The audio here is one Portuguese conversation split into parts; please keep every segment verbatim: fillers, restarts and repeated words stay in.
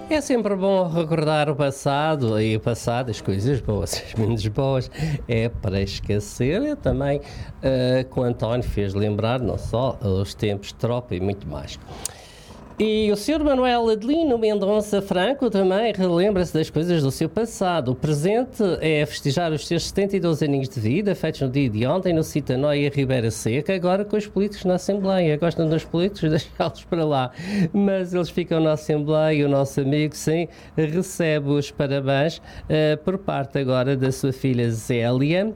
É sempre bom recordar o passado e o passado, as coisas boas, as menos boas, é para esquecer. Eu também, uh, com o António, fez lembrar não só os tempos de tropa e muito mais. E o senhor Manuel Adelino Mendonça Franco também relembra-se das coisas do seu passado. O presente é festejar os seus setenta e dois aninhos de vida, feitos no dia de ontem, no Citanóia Ribeira Seca, agora com os políticos na Assembleia. Gostam dos políticos? Deixá-los para lá. Mas eles ficam na Assembleia e o nosso amigo, sim, recebe os parabéns uh, por parte agora da sua filha Zélia,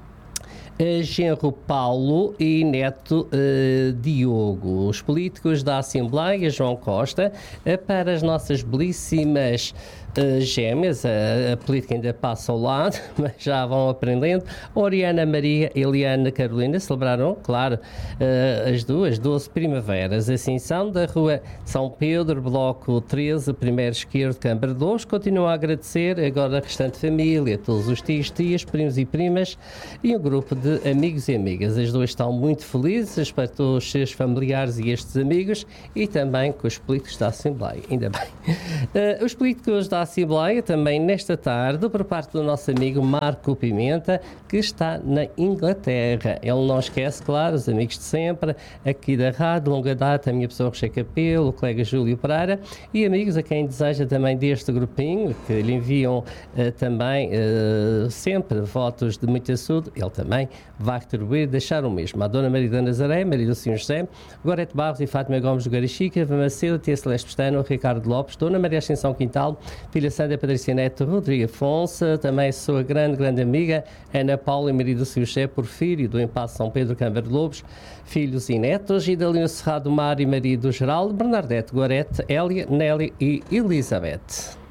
genro Paulo e neto uh, Diogo. Os políticos da Assembleia, João Costa, uh, para as nossas belíssimas uh, gêmeas, a, a política ainda passa ao lado, mas já vão aprendendo. Oriana Maria e Eliana Carolina celebraram, claro, uh, as duas, doze primaveras. Assim são, da Rua São Pedro, Bloco treze, primeiro esquerdo, Câmara dois. Continuam a agradecer agora a restante família, todos os tios, tias, primos e primas e um grupo de amigos e amigas. As duas estão muito felizes para todos os seus familiares e estes amigos e também com os políticos da Assembleia, ainda bem. Uh, os políticos da Assembleia também nesta tarde, por parte do nosso amigo Marco Pimenta, que está na Inglaterra. Ele não esquece, claro, os amigos de sempre, aqui da rádio, longa data, a minha pessoa Rocha Capelo, o colega Júlio Pereira e amigos a quem deseja também deste grupinho, que lhe enviam uh, também uh, sempre votos de muita saúde. Ele também vai retribuir, deixar o mesmo. A Dona Maria da Nazaré, Maria do Senhor José, Gorete Barros e Fátima Gomes do Garichica, Eva Macedo, Tia Celeste Pestano, Ricardo Lopes, Dona Maria Ascensão Quintal, Filha Sandra Patrícia Neto, Rodrigo Afonso, também a sua grande, grande amiga, Ana Paula e Maria do Senhor José, Porfírio, do Empaço São Pedro, Câmara de Lobos, filhos e netos, e Dalina Cerrado Mar e Maria do Geraldo, Bernardete, Gorete, Hélia, Nélia e Elizabeth.